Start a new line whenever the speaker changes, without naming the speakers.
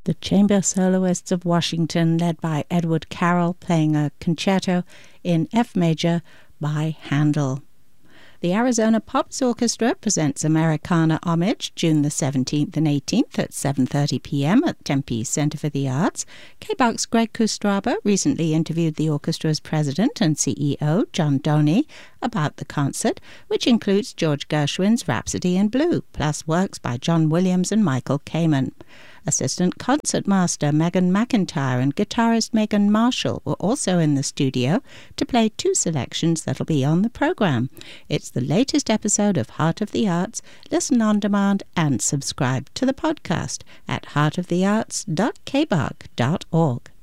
The Chamber Soloists of Washington, led by Edward Carroll, playing a concerto in F major by Handel. The Arizona Pops Orchestra presents Americana Homage June the 17th and 18th at 7:30 p.m. at Tempe Center for the Arts. KBOX's Greg Kustraba recently interviewed the orchestra's president and CEO, John Doney, about the concert, which includes George Gershwin's Rhapsody in Blue, plus works by John Williams and Michael Kamen. Assistant concertmaster Megan McIntyre and guitarist Megan Marshall were also in the studio to play two selections that'll be on the program. It's the latest episode of Heart of the Arts. Listen on demand and subscribe to the podcast at heartofthearts.kbog.org.